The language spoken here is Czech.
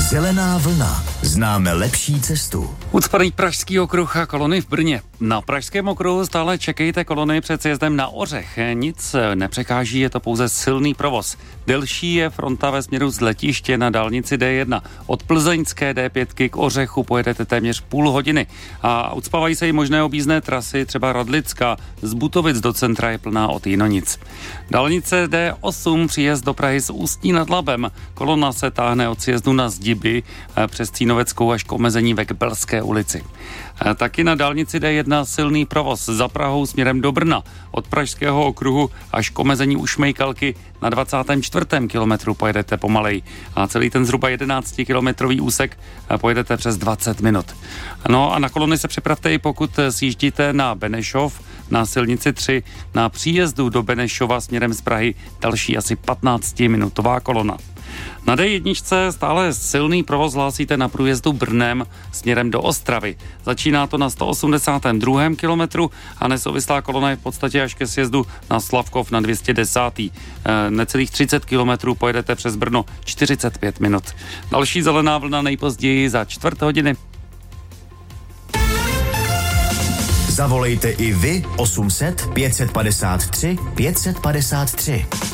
Zelená vlna. Známe lepší cestu. Ucpaný Pražský okruh a kolony v Brně. Na Pražském okruhu stále čekejte kolony před sjezdem na Ořech. Nic nepřekáží, je to pouze silný provoz. Delší je fronta ve směru z letiště na dálnici D1. Od plzeňské D5 k Ořechu pojedete téměř půl hodiny. A ucpávají se i možné objízdné trasy, třeba Radlická. Z Butovic do centra je plná od Jinonic. Dálnice D8 příjezd do Prahy z Ústí nad Labem. Kolona se táhne od sjezdu na Zdiby přes Cínoveckou až k omezení ve Kbelské ulici. Taky na dálnici D1 silný provoz za Prahou směrem do Brna. Od Pražského okruhu až k omezení u Šmejkalky na 24. kilometru pojedete pomalej. A celý ten zhruba 11-kilometrový úsek pojedete přes 20 minut. No a na kolony se připravte i pokud sjíždíte na Benešov, na silnici 3, na příjezdu do Benešova směrem z Prahy další asi 15-minutová kolona. Na D1 stále silný provoz hlásíte na průjezdu Brnem směrem do Ostravy. Začíná to na 182. kilometru a nesouvislá kolona je v podstatě až ke sjezdu na Slavkov na 210. Necelých 30 kilometrů pojedete přes Brno 45 minut. Další zelená vlna nejpozději za 4 hodiny. Zavolejte i vy 800 553 553.